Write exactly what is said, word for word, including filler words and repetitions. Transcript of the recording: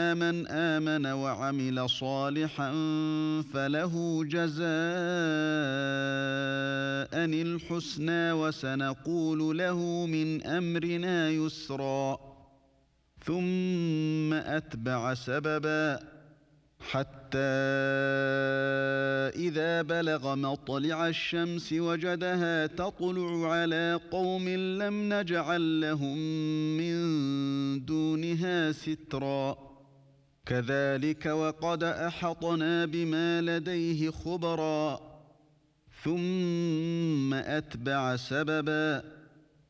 أما من آمن وعمل صالحا فله جزاء الحسنى وسنقول له من أمرنا يسرا ثم أتبع سببا حتى إذا بلغ مطلع الشمس وجدها تطلع على قوم لم نجعل لهم من دونها سترا كذلك وقد أحطنا بما لديه خبرا ثم أتبع سببا